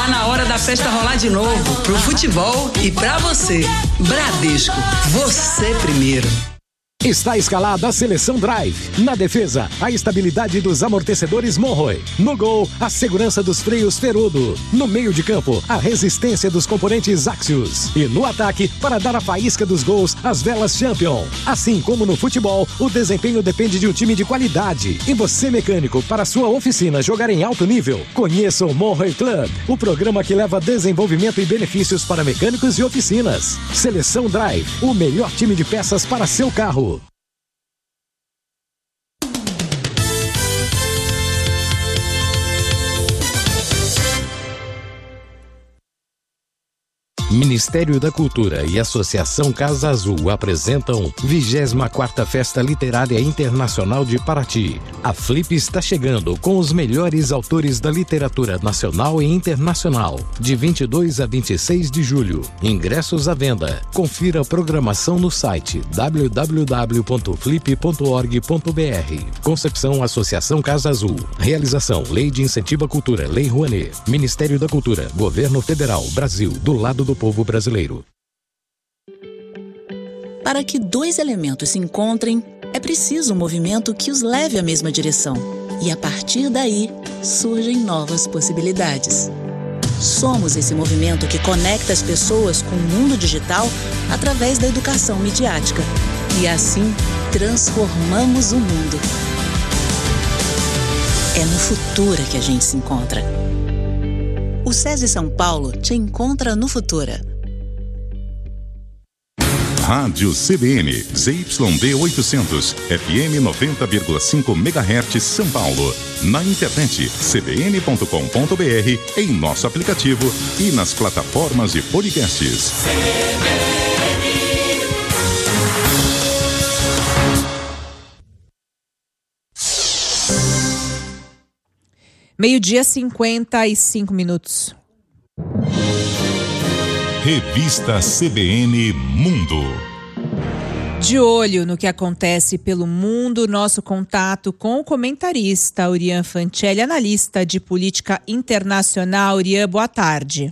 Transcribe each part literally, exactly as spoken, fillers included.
Tá na hora da festa rolar de novo, pro futebol e pra você. Bradesco, você primeiro. Está escalada a Seleção Drive. Na defesa, a estabilidade dos amortecedores Monroe. No gol, a segurança dos freios Ferodo. No meio de campo, a resistência dos componentes Axios. E no ataque, para dar a faísca dos gols, as velas Champion. Assim como no futebol, o desempenho depende de um time de qualidade. E você, mecânico, para sua oficina jogar em alto nível, conheça o Monroe Club, o programa que leva desenvolvimento e benefícios para mecânicos e oficinas. Seleção Drive, o melhor time de peças para seu carro. Ministério da Cultura e Associação Casa Azul apresentam vigésima quarta Festa Literária Internacional de Paraty. A Flip está chegando com os melhores autores da literatura nacional e internacional, de vinte e dois a vinte e seis de julho. Ingressos à venda. Confira a programação no site w w w ponto flip ponto org ponto b r. Concepção Associação Casa Azul. Realização Lei de Incentivo à Cultura, Lei Rouanet. Ministério da Cultura, Governo Federal, Brasil, do lado do povo brasileiro. Para que dois elementos se encontrem, é preciso um movimento que os leve à mesma direção. E a partir daí, surgem novas possibilidades. Somos esse movimento que conecta as pessoas com o mundo digital através da educação midiática. E assim, transformamos o mundo. É no Futura que a gente se encontra. O SESI São Paulo te encontra no Futura. Rádio C B N, Z Y D oitocentos, F M noventa vírgula cinco megahertz São Paulo. Na internet, c b n ponto com ponto b r, em nosso aplicativo e nas plataformas de podcasts. Meio-dia, cinquenta e cinco minutos. Revista C B N Mundo. De olho no que acontece pelo mundo, nosso contato com o comentarista Urian Fancelli, analista de política internacional. Urian, boa tarde.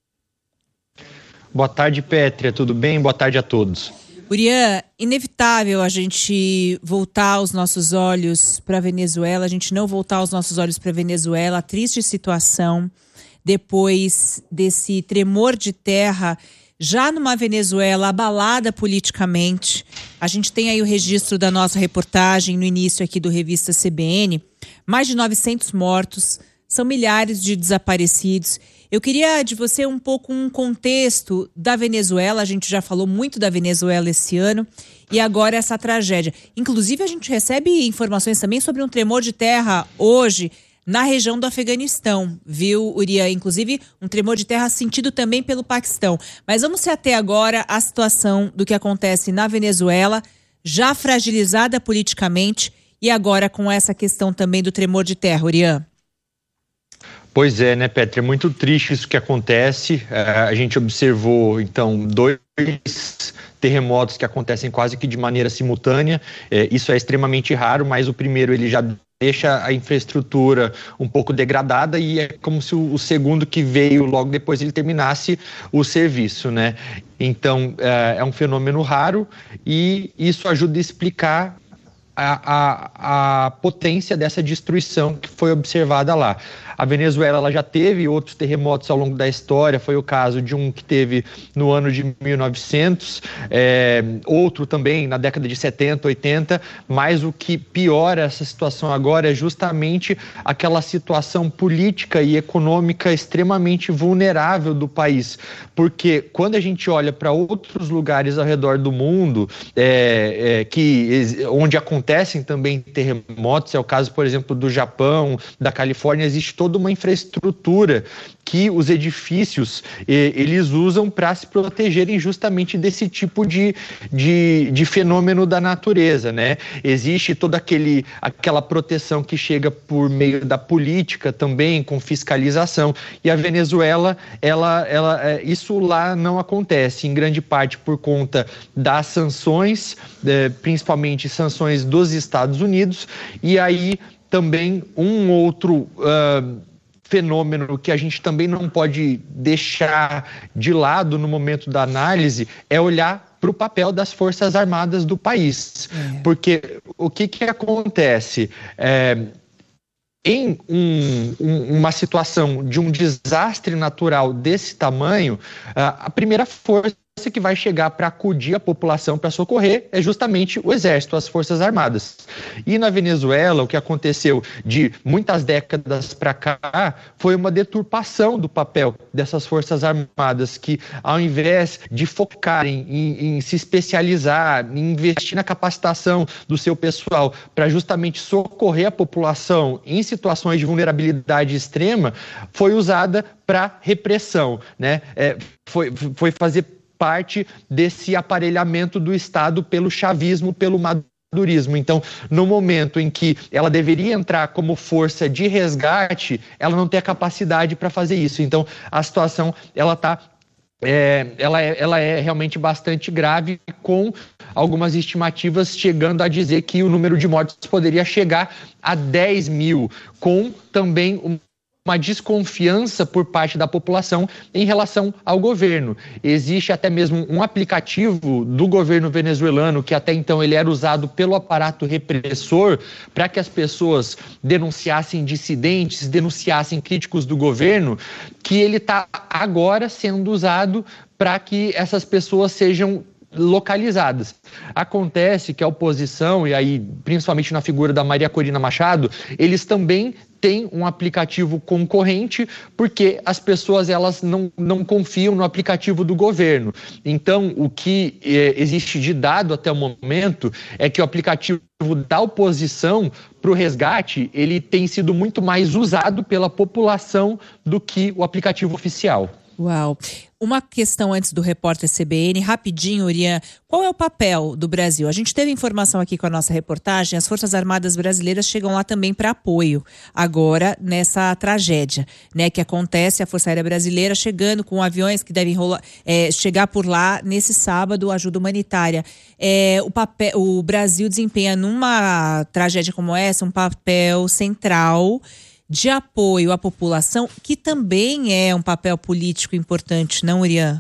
Boa tarde, Pétria. Tudo bem? Boa tarde a todos. Urian, inevitável a gente voltar os nossos olhos para a Venezuela, a gente não voltar os nossos olhos para a Venezuela, a triste situação depois desse tremor de terra, já numa Venezuela abalada politicamente. A gente tem aí o registro da nossa reportagem no início aqui do Revista C B N, mais de novecentos mortos, são milhares de desaparecidos. Eu queria de você um pouco um contexto da Venezuela, a gente já falou muito da Venezuela esse ano, e agora essa tragédia. Inclusive a gente recebe informações também sobre um tremor de terra hoje na região do Afeganistão, viu, Urian? Inclusive um tremor de terra sentido também pelo Paquistão. Mas vamos se ater agora à situação do que acontece na Venezuela, já fragilizada politicamente, e agora com essa questão também do tremor de terra, Urian. Pois é, né, Petra? É muito triste isso que acontece. Uh, a gente observou, então, dois terremotos que acontecem quase que de maneira simultânea. É, isso é extremamente raro, mas o primeiro ele já deixa a infraestrutura um pouco degradada e é como se o, o segundo que veio logo depois ele terminasse o serviço, né? Então, é, é um fenômeno raro e isso ajuda a explicar A, a, a potência dessa destruição que foi observada lá. A Venezuela ela já teve outros terremotos ao longo da história, foi o caso de um que teve no ano de mil e novecentos, é, outro também na década de setenta, oitenta, mas o que piora essa situação agora é justamente aquela situação política e econômica extremamente vulnerável do país, porque quando a gente olha para outros lugares ao redor do mundo, é, é, que, onde acontecem também terremotos, é o caso, por exemplo, do Japão, da Califórnia, existe toda uma infraestrutura que os edifícios eh, eles usam para se protegerem justamente desse tipo de, de, de fenômeno da natureza, né? Existe toda aquele, aquela proteção que chega por meio da política também, com fiscalização, e a Venezuela, ela, ela, isso lá não acontece, em grande parte por conta das sanções, eh, principalmente sanções dos Estados Unidos, e aí também um outro uh, fenômeno que a gente também não pode deixar de lado no momento da análise é olhar para o papel das Forças Armadas do país. É. Porque o que, que acontece? É, em um, um, uma situação de um desastre natural desse tamanho, a primeira força que vai chegar para acudir a população, para socorrer, é justamente o Exército, as Forças Armadas. E na Venezuela, o que aconteceu de muitas décadas para cá foi uma deturpação do papel dessas Forças Armadas, que ao invés de focarem em, em se especializar, em investir na capacitação do seu pessoal para justamente socorrer a população em situações de vulnerabilidade extrema, foi usada para repressão, né? É, foi, foi fazer parte desse aparelhamento do Estado pelo chavismo, pelo madurismo. Então, no momento em que ela deveria entrar como força de resgate, ela não tem a capacidade para fazer isso. Então, a situação ela tá, é, ela, é, ela é realmente bastante grave, com algumas estimativas chegando a dizer que o número de mortes poderia chegar a dez mil, com também um uma desconfiança por parte da população em relação ao governo. Existe até mesmo um aplicativo do governo venezuelano, que até então ele era usado pelo aparato repressor para que as pessoas denunciassem dissidentes, denunciassem críticos do governo, que ele está agora sendo usado para que essas pessoas sejam localizadas. Acontece que a oposição, e aí principalmente na figura da Maria Corina Machado, eles também têm um aplicativo concorrente, porque as pessoas elas não, não confiam no aplicativo do governo. Então, o que eh, existe de dado até o momento é que o aplicativo da oposição para o resgate, ele tem sido muito mais usado pela população do que o aplicativo oficial. Uau! Uma questão antes do repórter C B N, rapidinho, Urian, qual é o papel do Brasil? A gente teve informação aqui com a nossa reportagem, as Forças Armadas brasileiras chegam lá também para apoio, agora nessa tragédia, né, que acontece, a Força Aérea Brasileira chegando com aviões que devem rolar, é, chegar por lá nesse sábado, ajuda humanitária. É, o, papel, o Brasil desempenha numa tragédia como essa um papel central de apoio à população, que também é um papel político importante, não, Urian?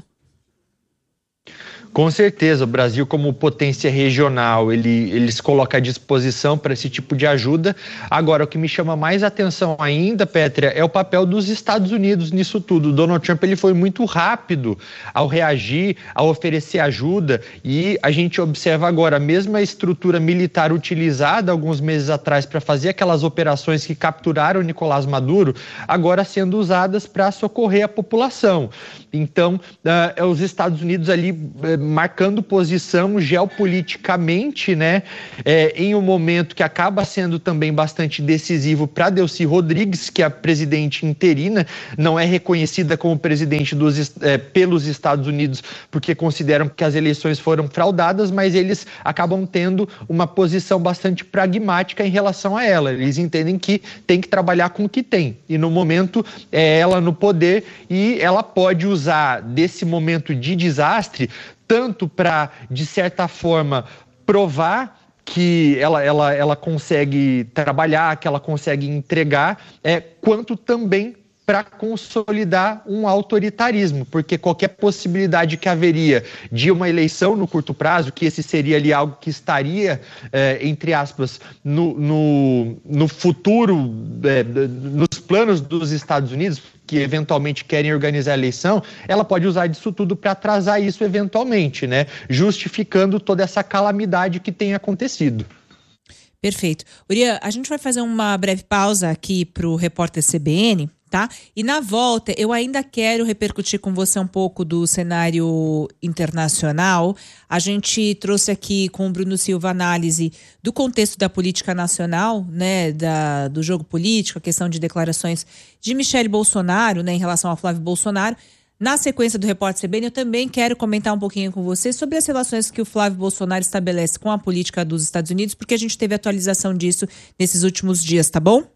Com certeza, o Brasil como potência regional, ele, ele se coloca à disposição para esse tipo de ajuda. Agora, o que me chama mais atenção ainda, Pétria, é o papel dos Estados Unidos nisso tudo. O Donald Trump ele foi muito rápido ao reagir, ao oferecer ajuda, e a gente observa agora a mesma estrutura militar utilizada alguns meses atrás para fazer aquelas operações que capturaram o Nicolás Maduro, agora sendo usadas para socorrer a população. Então, uh, os Estados Unidos ali uh, marcando posição geopoliticamente, né, é, em um momento que acaba sendo também bastante decisivo para Delcy Rodrigues, que é a presidente interina, não é reconhecida como presidente dos, é, pelos Estados Unidos, porque consideram que as eleições foram fraudadas, mas eles acabam tendo uma posição bastante pragmática em relação a ela. Eles entendem que tem que trabalhar com o que tem, e no momento é ela no poder, e ela pode usar desse momento de desastre tanto para, de certa forma, provar que ela, ela, ela consegue trabalhar, que ela consegue entregar, é, quanto também para consolidar um autoritarismo, porque qualquer possibilidade que haveria de uma eleição no curto prazo, que esse seria ali algo que estaria, é, entre aspas, no, no, no futuro, é, nos planos dos Estados Unidos, que eventualmente querem organizar a eleição, ela pode usar disso tudo para atrasar isso eventualmente, né? Justificando toda essa calamidade que tem acontecido. Perfeito. Urian, a gente vai fazer uma breve pausa aqui para o repórter C B N, tá? E na volta, eu ainda quero repercutir com você um pouco do cenário internacional. A gente trouxe aqui com o Bruno Silva análise do contexto da política nacional, né, da, do jogo político, a questão de declarações de Michele Bolsonaro, né, em relação ao Flávio Bolsonaro. Na sequência do repórter C B N, eu também quero comentar um pouquinho com você sobre as relações que o Flávio Bolsonaro estabelece com a política dos Estados Unidos, porque a gente teve atualização disso nesses últimos dias, tá bom?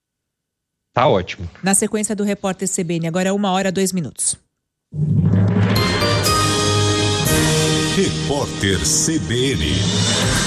Tá ótimo. Na sequência do repórter C B N, agora é uma hora, dois minutos. Repórter C B N.